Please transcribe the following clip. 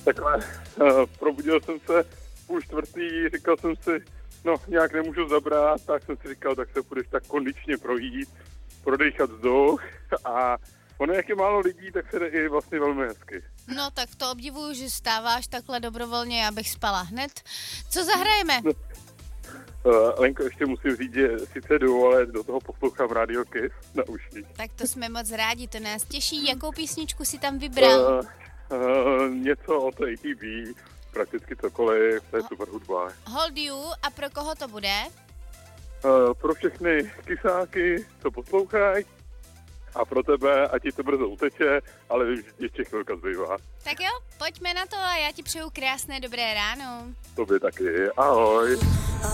Takhle, probudil jsem se 3:30, říkal jsem si, no nějak nemůžu zabrat, tak jsem si říkal, tak se půjdeš tak kondičně projít, prodejchat vzduch a ono jak je málo lidí, tak se jde i vlastně velmi hezky. No tak to obdivuju, že stáváš takhle dobrovolně, já bych spala hned. Co zahrajeme? Lenko, ještě musím říct, že sice jdu, ale do toho poslouchám Radio Kiss na uších. Tak to jsme moc rádi, to nás těší. Jakou písničku si tam vybral? Něco od ATB, prakticky cokoliv, to je super hudba. Hold You, a pro koho to bude? Pro všechny kysáky, co poslouchají, a pro tebe, ať ti to brzo uteče, ale vím, že ti ještě chvilka zbývá. Tak jo, pojďme na to a já ti přeju krásné dobré ráno. Tobě taky, ahoj.